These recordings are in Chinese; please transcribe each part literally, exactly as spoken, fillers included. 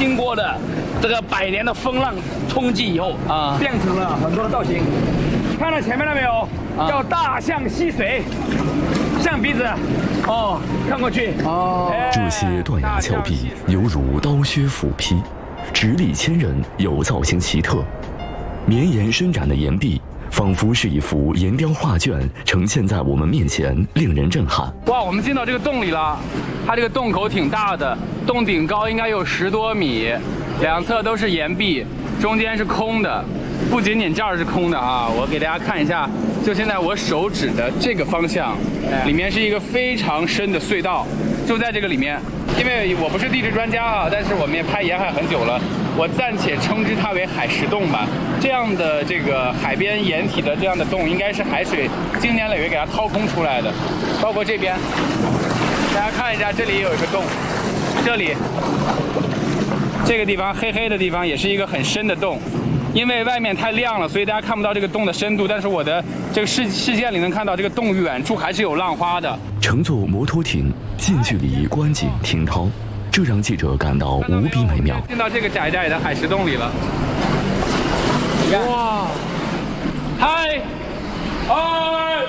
经过的这个百年的风浪冲击以后啊，变成了很多的造型。看到前面了没有？叫大象吸水，象鼻子。哦，看过去。哦， 这些断崖峭壁犹如刀削斧劈，直立千人，又造型奇特。绵延伸展的岩壁，仿佛是一幅岩雕画卷，呈现在我们面前，令人震撼。 哇，我们进到这个洞里了，它这个洞口挺大的，洞顶高应该有十多米，两侧都是岩壁，中间是空的。不仅仅这儿是空的啊，我给大家看一下，就现在我手指的这个方向，里面是一个非常深的隧道，就在这个里面。因为我不是地质专家啊，但是我们也拍沿海很久了，我暂且称之它为海蚀洞吧。这样的这个海边岩体的这样的洞，应该是海水经年累月给它掏空出来的。包括这边，大家看一下，这里也有一个洞，这里这个地方黑黑的地方也是一个很深的洞。因为外面太亮了，所以大家看不到这个洞的深度。但是我的这个视视线里能看到，这个洞远处还是有浪花的。 乘坐摩托艇近距离观景听涛，这让记者感到无比美妙。 进到这个窄窄的海蚀洞里了。哇！嗨！哎！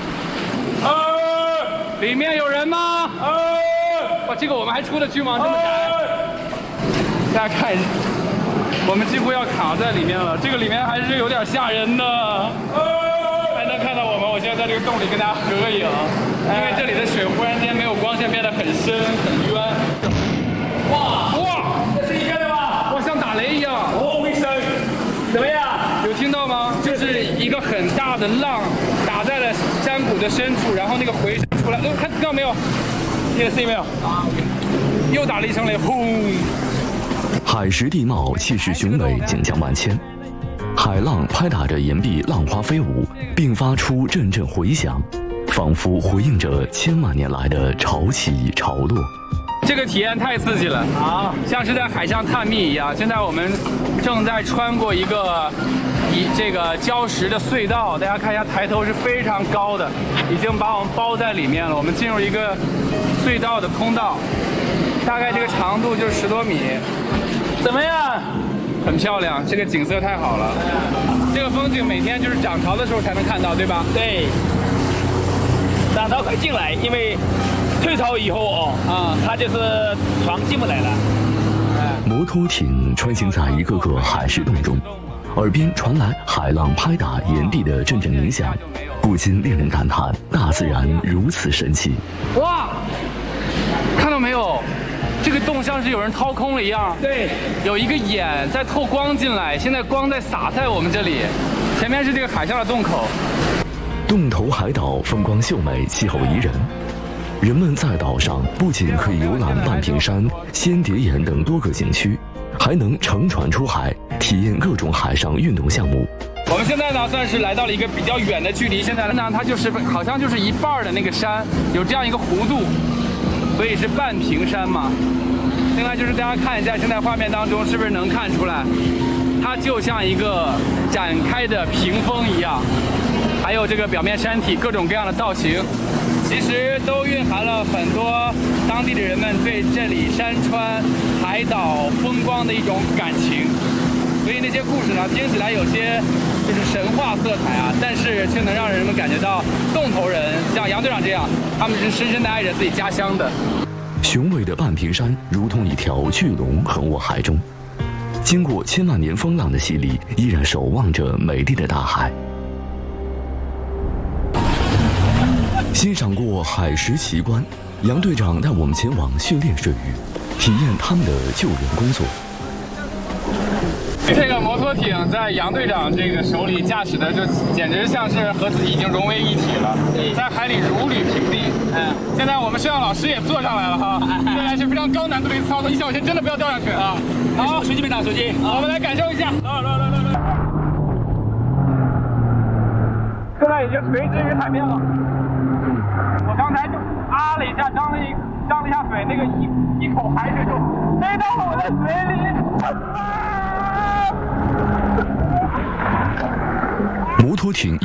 哎！里面有人吗？哎！哇，这个我们还出得去吗？这么窄！大家看一下。我们几乎要卡在里面了，这个里面还是有点吓人的，还能看到我们。我现在在这个洞里跟大家合影，因为这里的水忽然间没有光线，变得很深很冤。哇哇，这是一个的吧？哇，像打雷一样。哦，一声，怎么样？有听到吗？就是一个很大的浪打在了山谷的深处，然后那个回声出来，哦，看到没有？听得见没有？啊，又打了一声雷，轰！ 海蚀地貌气势雄伟，景象万千。海浪拍打着岩壁，浪花飞舞，并发出阵阵回响，仿佛回应着千万年来的潮起潮落。 这个体验太刺激了啊，像是在海上探秘一样。现在我们正在穿过一个以这个礁石的隧道，大家看一下，抬头是非常高的，已经把我们包在里面了。我们进入一个隧道的通道，大概这个长度就是十多米。怎么样？很漂亮，这个景色太好了。这个风景每天就是涨潮的时候才能看到，对吧？ 对。涨潮快进来，因为退潮以后哦，啊，它就是船进不来了。 摩托艇穿行在一个个海蚀洞中，耳边传来海浪拍打岩地的阵阵鸣响，不禁令人感叹大自然如此神奇。 哇，看到没有？这个洞像是有人掏空了一样， 对， 有一个眼在透光进来，现在光在洒在我们这里，前面是这个海上的洞口。 洞头海岛风光秀美，气候宜人，人们在岛上不仅可以游览半屏山、仙蝶岩等多个景区，还能乘船出海，体验各种海上运动项目。 我们现在呢，算是来到了一个比较远的距离，现在呢，它就是好像就是一半的那个山有这样一个弧度。所以是半屏山嘛。另外就是大家看一下，现在画面当中是不是能看出来，它就像一个展开的屏风一样，还有这个表面山体各种各样的造型，其实都蕴含了很多当地的人们对这里山川、海岛风光的一种感情。所以那些故事呢，听起来有些就是神话色彩啊，但是却能让人们感觉到洞头人像杨队长这样，他们是深深地爱着自己家乡的。 雄伟的半屏山如同一条巨龙横卧海中，经过千万年风浪的洗礼，依然守望着美丽的大海。欣赏过海蚀奇观，杨队长带我们前往训练水域，体验他们的救援工作。 这个摩托艇在杨队长这个手里驾驶的，就简直像是和自己已经融为一体了，在海里如履平地。嗯，现在我们摄像老师也坐上来了哈，这还是非常高难度的一次操作，一小心真的不要掉下去啊！好，手机没打手机，我们来感受一下。来来来来来，现在已经垂直于海面了。我刚才就啊了一下，张了一张了一下嘴，那个一一口海水就飞到了我的嘴里。 摩托艇